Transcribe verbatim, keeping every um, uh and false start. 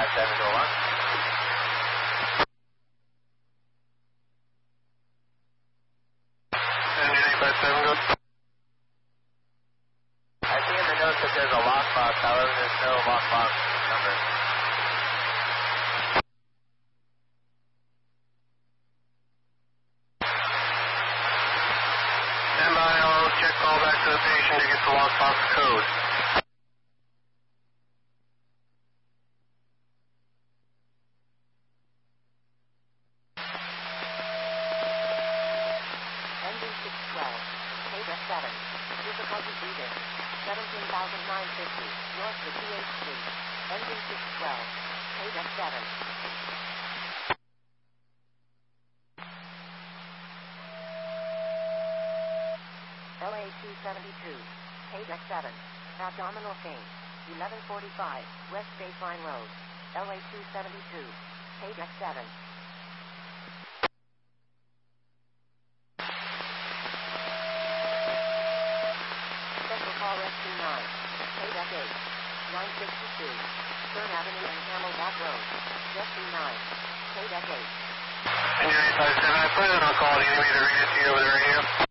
five seven to one. Engine eight five seven, go. I see in the notes that there's a lockbox, however there's no lockbox number. Stand by, I'll check call back to the patient to get the lockbox code. Engine six twelve, K seven, difficulty breathing, seventeen thousand nine hundred fifty, north to T H three. Engine six twelve, K seven. L A two seventy-two, K seven, abdominal pain, eleven forty-five, West Baseline Road, L A two seventy-two, K seven. Special call rescue nine, K eight, nine sixty-two, Stern Avenue and Camelback Road, rescue nine, K eight. Engine eight five seven, I put it on call. Do you need me to read it to you over the radio?